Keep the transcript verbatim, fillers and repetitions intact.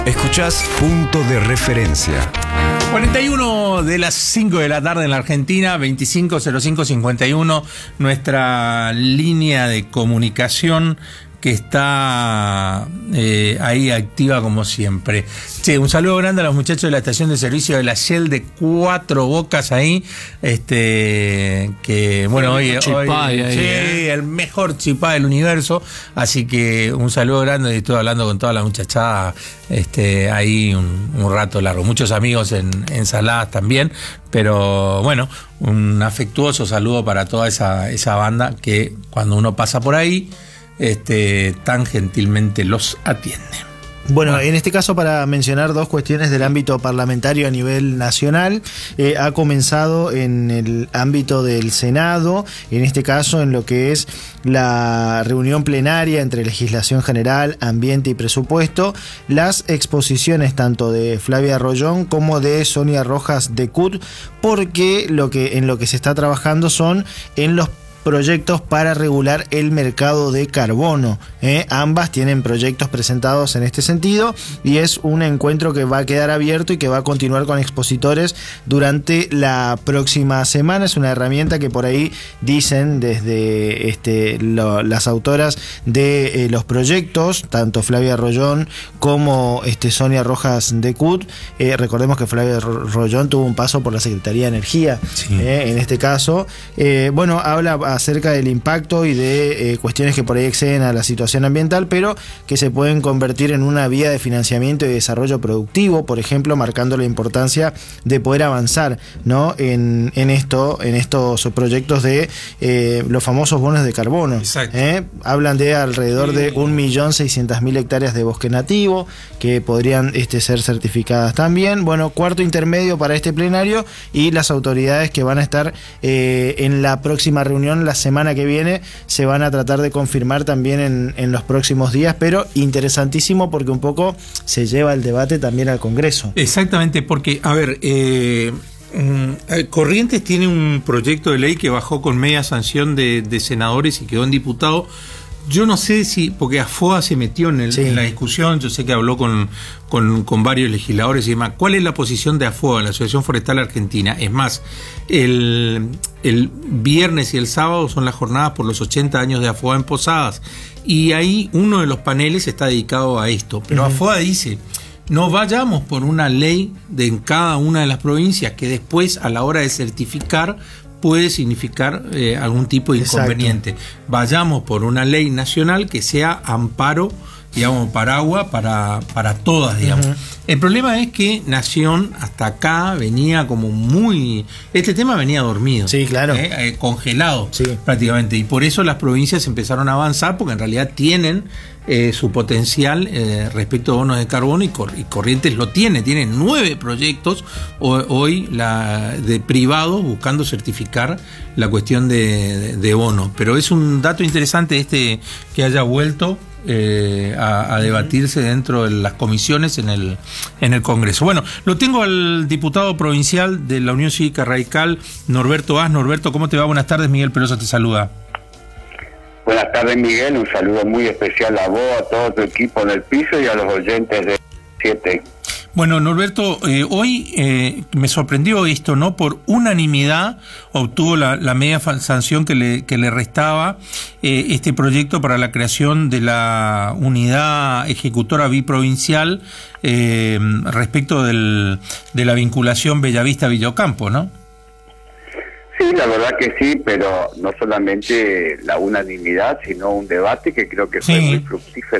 Escuchás Punto de Referencia. cuarenta y uno de las cinco de la tarde en la Argentina, veinticinco cero cinco cincuenta y uno, nuestra línea de comunicación que está eh, ahí activa como siempre. Sí, un saludo grande a los muchachos de la estación de servicio de la Shell de Cuatro Bocas ahí, este que bueno, hoy, hoy ahí, sí, eh. el mejor chipá del universo, así que un saludo grande y estoy hablando con toda la muchachada este, ahí un, un rato largo. Muchos amigos en, en Saladas también, pero bueno, un afectuoso saludo para toda esa, esa banda que cuando uno pasa por ahí Este, tan gentilmente los atiende. Bueno, en este caso, para mencionar dos cuestiones del ámbito parlamentario a nivel nacional, eh, ha comenzado en el ámbito del Senado, en este caso en lo que es la reunión plenaria entre Legislación General, Ambiente y Presupuesto, las exposiciones tanto de Flavia Rollón como de Sonia Rojas de C U T, porque lo que, en lo que se está trabajando son en los proyectos para regular el mercado de carbono. ¿eh? Ambas tienen proyectos presentados en este sentido y es un encuentro que va a quedar abierto y que va a continuar con expositores durante la próxima semana. Es una herramienta que por ahí dicen desde este, lo, las autoras de eh, los proyectos, tanto Flavia Rollón como este, Sonia Rojas de C U T. Eh, recordemos que Flavia Rollón tuvo un paso por la Secretaría de Energía, sí. eh, en este caso. Eh, bueno, habla acerca del impacto y de eh, cuestiones que por ahí exceden a la situación ambiental, pero que se pueden convertir en una vía de financiamiento y desarrollo productivo, por ejemplo, marcando la importancia de poder avanzar, ¿no? en, en esto, en estos proyectos de eh, los famosos bonos de carbono. ¿eh? Hablan de alrededor de un millón seiscientas mil hectáreas de bosque nativo que podrían este, ser certificadas también. Bueno, cuarto intermedio para este plenario y las autoridades que van a estar eh, en la próxima reunión la semana que viene se van a tratar de confirmar también en, en los próximos días, pero interesantísimo porque un poco se lleva el debate también al Congreso. Exactamente, porque, a ver, eh, Corrientes tiene un proyecto de ley que bajó con media sanción de, de senadores y quedó en diputado. Yo no sé si, porque AFOA se metió en, el, sí. en la discusión, yo sé que habló con, con, con varios legisladores y demás. ¿Cuál es la posición de AFOA, la Asociación Forestal Argentina? Es más, el, el viernes y el sábado son las jornadas por los ochenta años de AFOA en Posadas, y ahí uno de los paneles está dedicado a esto. Pero uh-huh. AFOA dice, no vayamos por una ley de en cada una de las provincias que después a la hora de certificar puede significar eh, algún tipo de inconveniente. Exacto. Vayamos por una ley nacional que sea amparo, digamos, paraguas para, para todas, digamos. Uh-huh. El problema es que Nación hasta acá venía como muy... Este tema venía dormido. Sí, claro. Eh, eh, congelado, sí. prácticamente. Y por eso las provincias empezaron a avanzar, porque en realidad tienen eh, su potencial eh, respecto a bonos de carbono, y, Cor- y Corrientes lo tiene. Tiene nueve proyectos ho- hoy la, de privados buscando certificar la cuestión de, de, de bonos. Pero es un dato interesante este que haya vuelto Eh, a, a debatirse dentro de las comisiones en el en el Congreso. Bueno, lo tengo al diputado provincial de la Unión Cívica Radical, Norberto As. Norberto, ¿cómo te va? Buenas tardes, Miguel Perosa te saluda. Buenas tardes, Miguel, un saludo muy especial a vos, a todo tu equipo en el piso y a los oyentes de siete. Bueno, Norberto, eh, hoy eh, me sorprendió esto, ¿no? Por unanimidad obtuvo la, la media sanción que le, que le restaba eh, este proyecto para la creación de la unidad ejecutora biprovincial eh, respecto del, de la vinculación Bellavista-Villocampo, ¿no? Sí, la verdad que sí, pero no solamente la unanimidad, sino un debate que creo que fue sí. muy fructífero.